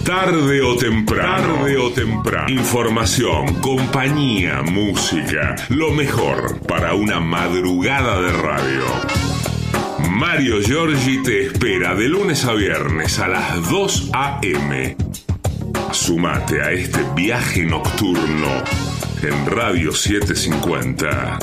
Tarde o temprano. Información, compañía, música. Lo mejor para una madrugada de radio. Mario Giorgi te espera de lunes a viernes a las 2 a.m. Sumate a este viaje nocturno en Radio 750.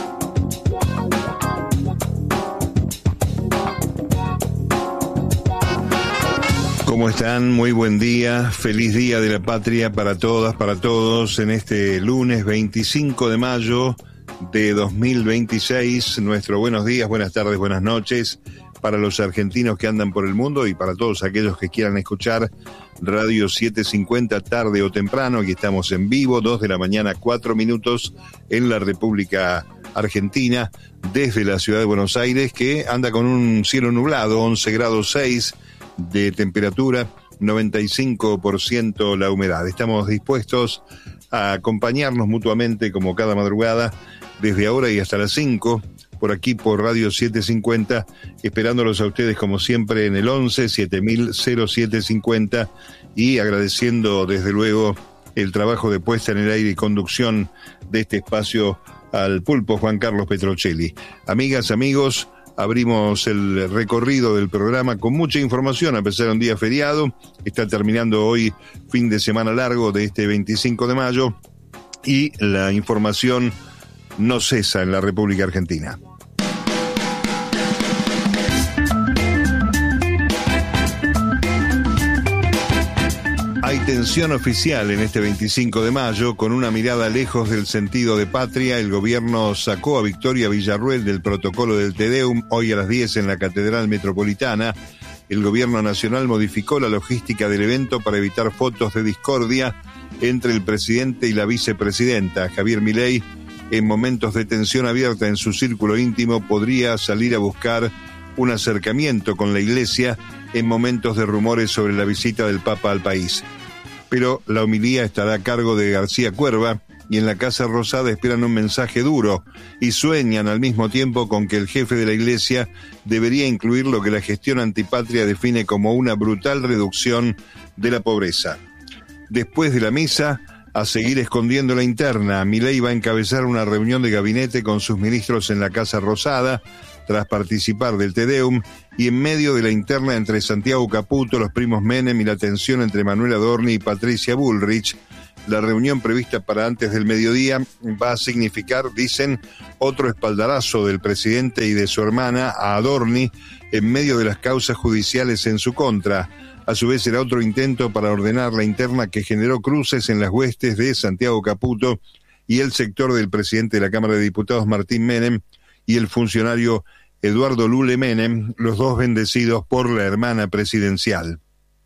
¿Cómo están? Muy buen día, feliz Día de la Patria para todas, para todos, en este lunes 25 de mayo de 2026. Nuestro buenos días, buenas tardes, buenas noches para los argentinos que andan por el mundo y para todos aquellos que quieran escuchar Radio 750 tarde o temprano. Aquí estamos en vivo, 2 de la mañana, 4 minutos en la República Argentina, desde la ciudad de Buenos Aires, que anda con un cielo nublado, 11 grados 6 de temperatura, 95% la humedad. Estamos dispuestos a acompañarnos mutuamente como cada madrugada desde ahora y hasta las 5 por aquí por Radio 750, esperándolos a ustedes como siempre en el 11 7000 0750 y agradeciendo desde luego el trabajo de puesta en el aire y conducción de este espacio al pulpo Juan Carlos Petrocelli. Amigas, amigos, abrimos el recorrido del programa con mucha información, a pesar de un día feriado. Está terminando hoy fin de semana largo de este 25 de mayo y la información no cesa en la República Argentina. Hay tensión oficial en este 25 de mayo, con una mirada lejos del sentido de patria. El gobierno sacó a Victoria Villarruel del protocolo del Te Deum hoy a las 10 en la Catedral Metropolitana. El gobierno nacional modificó la logística del evento para evitar fotos de discordia entre el presidente y la vicepresidenta. Javier Milei, en momentos de tensión abierta en su círculo íntimo, podría salir a buscar un acercamiento con la Iglesia en momentos de rumores sobre la visita del Papa al país. Pero la homilía estará a cargo de García Cuerva y en la Casa Rosada esperan un mensaje duro y sueñan al mismo tiempo con que el jefe de la Iglesia debería incluir lo que la gestión antipatria define como una brutal reducción de la pobreza. Después de la misa, a seguir escondiendo la interna, Milei va a encabezar una reunión de gabinete con sus ministros en la Casa Rosada, tras participar del Te Deum y en medio de la interna entre Santiago Caputo, los primos Menem y la tensión entre Manuel Adorni y Patricia Bullrich. La reunión prevista para antes del mediodía va a significar, dicen, otro espaldarazo del presidente y de su hermana a Adorni en medio de las causas judiciales en su contra. A su vez será otro intento para ordenar la interna que generó cruces en las huestes de Santiago Caputo y el sector del presidente de la Cámara de Diputados, Martín Menem, y el funcionario Eduardo Lule Menem, los dos bendecidos por la hermana presidencial.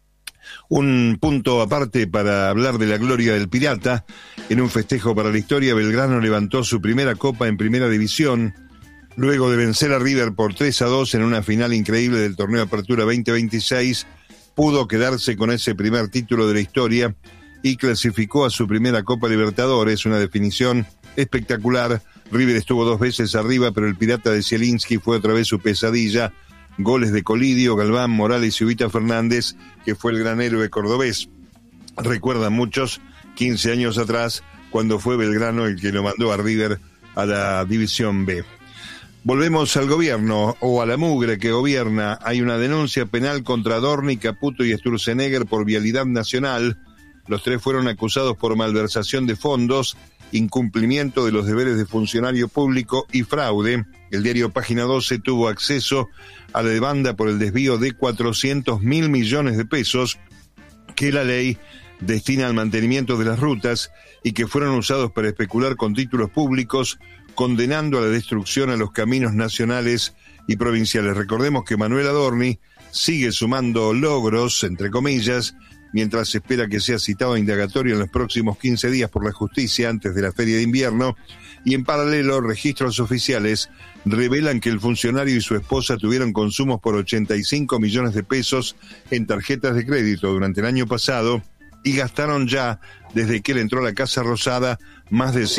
Un punto aparte para hablar de la gloria del Pirata. En un festejo para la historia, Belgrano levantó su primera copa en Primera División, luego de vencer a River por 3-2 en una final increíble del Torneo Apertura 2026, pudo quedarse con ese primer título de la historia y clasificó a su primera Copa Libertadores, una definición espectacular. River estuvo 2 veces arriba, pero el Pirata de Zielinski fue otra vez su pesadilla. Goles de Colidio, Galván, Morales y Ubita Fernández, que fue el gran héroe cordobés. Recuerdan muchos, 15 años atrás, cuando fue Belgrano el que lo mandó a River a la División B. Volvemos al gobierno, o a la mugre que gobierna. Hay una denuncia penal contra Adorni, Caputo y Sturzenegger por vialidad nacional. Los 3 fueron acusados por malversación de fondos, incumplimiento de los deberes de funcionario público y fraude. El diario Página 12 tuvo acceso a la demanda por el desvío de 400.000 millones de pesos que la ley destina al mantenimiento de las rutas y que fueron usados para especular con títulos públicos, condenando a la destrucción a los caminos nacionales y provinciales. Recordemos que Manuel Adorni sigue sumando logros, entre comillas, mientras se espera que sea citado a indagatorio en los próximos 15 días por la justicia antes de la feria de invierno, y en paralelo registros oficiales revelan que el funcionario y su esposa tuvieron consumos por 85 millones de pesos en tarjetas de crédito durante el año pasado y gastaron ya, desde que él entró a la Casa Rosada, más de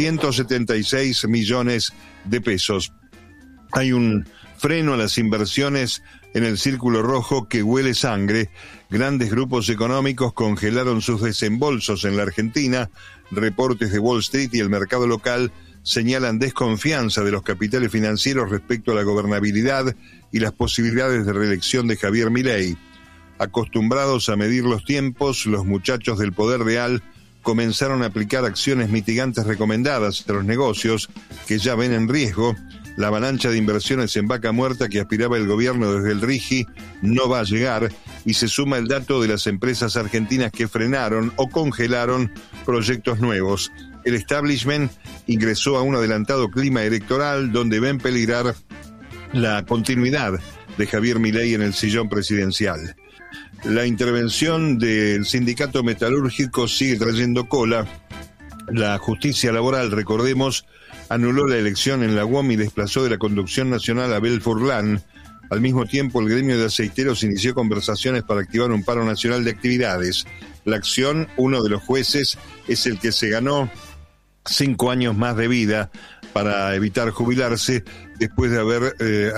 176 millones de pesos. Hay un freno a las inversiones en el círculo rojo que huele sangre. Grandes grupos económicos congelaron sus desembolsos en la Argentina. Reportes de Wall Street y el mercado local señalan desconfianza de los capitales financieros respecto a la gobernabilidad y las posibilidades de reelección de Javier Milei. Acostumbrados a medir los tiempos, los muchachos del poder real comenzaron a aplicar acciones mitigantes recomendadas a los negocios que ya ven en riesgo. La avalancha de inversiones en vaca muerta que aspiraba el gobierno desde el RIGI no va a llegar, y se suma el dato de las empresas argentinas que frenaron o congelaron proyectos nuevos. El establishment ingresó a un adelantado clima electoral donde ven peligrar la continuidad de Javier Milei en el sillón presidencial. La intervención del sindicato metalúrgico sigue trayendo cola. La justicia laboral, recordemos, anuló la elección en la UOM y desplazó de la conducción nacional a Abel Furlan. Al mismo tiempo, el gremio de aceiteros inició conversaciones para activar un paro nacional de actividades. La acción, uno de los jueces, es el que se ganó 5 años más de vida para evitar jubilarse después de haber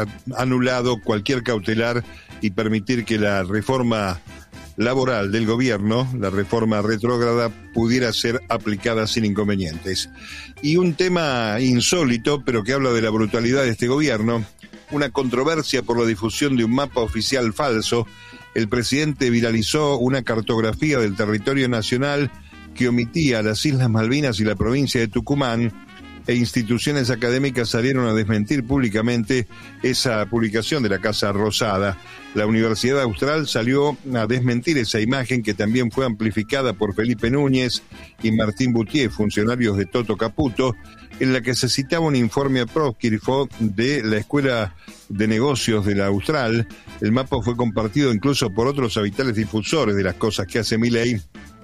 anulado cualquier cautelar y permitir que la reforma laboral del gobierno, la reforma retrógrada, pudiera ser aplicada sin inconvenientes. Y un tema insólito, pero que habla de la brutalidad de este gobierno, una controversia por la difusión de un mapa oficial falso. El presidente viralizó una cartografía del territorio nacional que omitía las Islas Malvinas y la provincia de Tucumán, e instituciones académicas salieron a desmentir públicamente esa publicación de la Casa Rosada. La Universidad Austral salió a desmentir esa imagen, que también fue amplificada por Felipe Núñez y Martín Boutier, funcionarios de Toto Caputo, en la que se citaba un informe apócrifo de la Escuela de Negocios de la Austral. El mapa fue compartido incluso por otros habituales difusores de las cosas que hace Milei,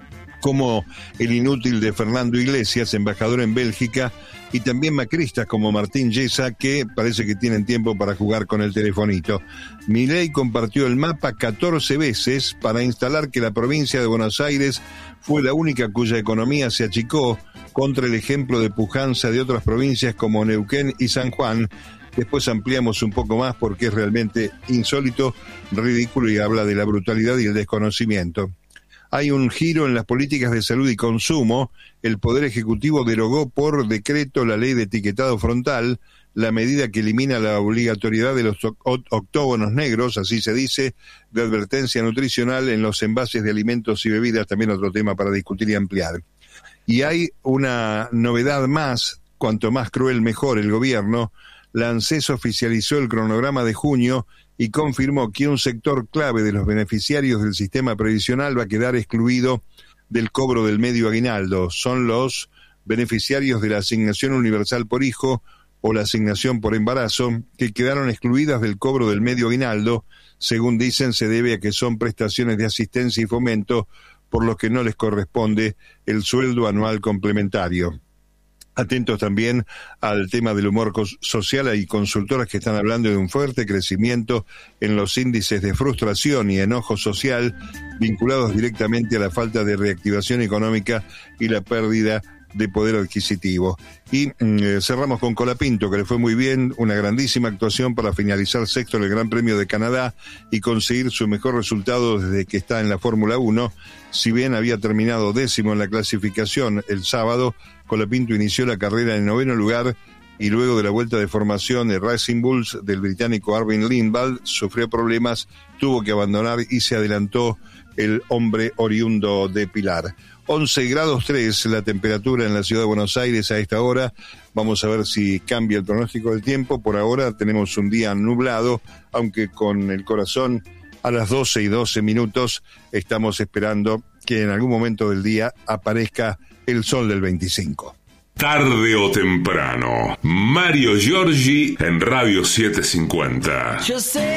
como el inútil de Fernando Iglesias, embajador en Bélgica, y también macristas como Martín Yesa, que parece que tienen tiempo para jugar con el telefonito. Milei compartió el mapa 14 veces para instalar que la provincia de Buenos Aires fue la única cuya economía se achicó, contra el ejemplo de pujanza de otras provincias como Neuquén y San Juan. Después ampliamos un poco más porque es realmente insólito, ridículo, y habla de la brutalidad y el desconocimiento. Hay un giro en las políticas de salud y consumo. El Poder Ejecutivo derogó por decreto la ley de etiquetado frontal, la medida que elimina la obligatoriedad de los octógonos negros, así se dice, de advertencia nutricional en los envases de alimentos y bebidas, también otro tema para discutir y ampliar. Y hay una novedad más, cuanto más cruel mejor. El gobierno, la ANSES, oficializó el cronograma de junio y confirmó que un sector clave de los beneficiarios del sistema previsional va a quedar excluido del cobro del medio aguinaldo. Son los beneficiarios de la asignación universal por hijo o la asignación por embarazo, que quedaron excluidas del cobro del medio aguinaldo. Según dicen, se debe a que son prestaciones de asistencia y fomento, por lo que no les corresponde el sueldo anual complementario. Atentos también al tema del humor social. Hay consultoras que están hablando de un fuerte crecimiento en los índices de frustración y enojo social vinculados directamente a la falta de reactivación económica y la pérdida de poder adquisitivo. Y cerramos con Colapinto, que le fue muy bien, una grandísima actuación para finalizar sexto en el Gran Premio de Canadá y conseguir su mejor resultado desde que está en la Fórmula 1. Si bien había terminado 10º en la clasificación el sábado, Colapinto inició la carrera en 9º lugar y luego de la vuelta de formación de Racing Bulls del británico Arvin Lindvall sufrió problemas, tuvo que abandonar y se adelantó el hombre oriundo de Pilar. 11 grados 3 la temperatura en la ciudad de Buenos Aires a esta hora. Vamos a ver si cambia el pronóstico del tiempo. Por ahora tenemos un día nublado, aunque con el corazón a las 12:12 estamos esperando que en algún momento del día aparezca el sol del 25. Tarde o temprano, Mario Giorgi en Radio 750. Yo sé